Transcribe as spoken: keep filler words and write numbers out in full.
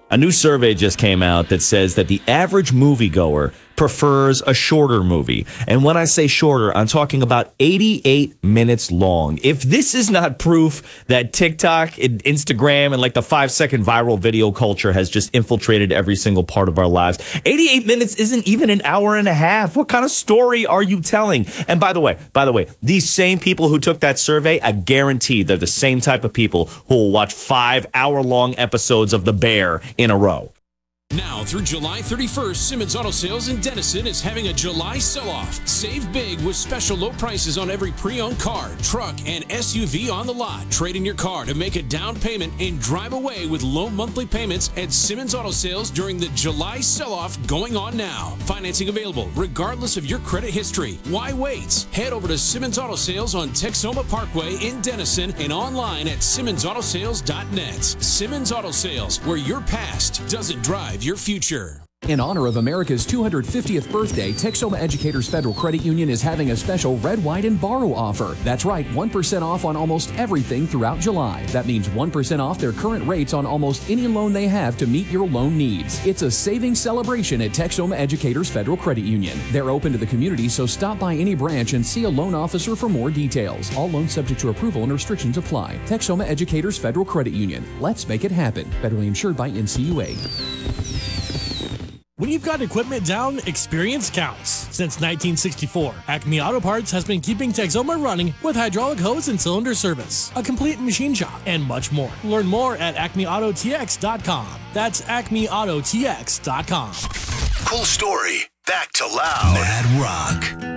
A new survey just came out that says that the average moviegoer prefers a shorter movie. And when I say shorter, I'm talking about eighty-eight minutes long. If this is not proof that TikTok and Instagram and like the five second viral video culture has just infiltrated every single part of our lives, eighty-eight minutes isn't even an hour and a half. What kind of story are you telling? And by the way, by the way, these same people who took that survey, I guarantee they're the same type of people who will watch five hour long episodes of The Bear in a row. Now through July thirty-first, Simmons Auto Sales in Denison is having a July sell-off. Save big with special low prices on every pre-owned car, truck, and S U V on the lot. Trade in your car to make a down payment and drive away with low monthly payments at Simmons Auto Sales during the July sell-off going on now. Financing available regardless of your credit history. Why wait? Head over to Simmons Auto Sales on Texoma Parkway in Denison and online at simmons auto sales dot net. Simmons Auto Sales, where your past doesn't drive your future. In honor of America's two hundred fiftieth birthday, Texoma Educators Federal Credit Union is having a special Red, White, and Borrow offer. That's right, one percent off on almost everything throughout July. That means one percent off their current rates on almost any loan they have to meet your loan needs. It's a savings celebration at Texoma Educators Federal Credit Union. They're open to the community, so stop by any branch and see a loan officer for more details. All loans subject to approval and restrictions apply. Texoma Educators Federal Credit Union. Let's make it happen. Federally insured by N C U A. When you've got equipment down, experience counts. Since nineteen sixty-four, Acme Auto Parts has been keeping Texoma running with hydraulic hose and cylinder service, a complete machine shop, and much more. Learn more at acme auto t x dot com. That's acme auto t x dot com. Cool story. Back to loud. Mad Rock.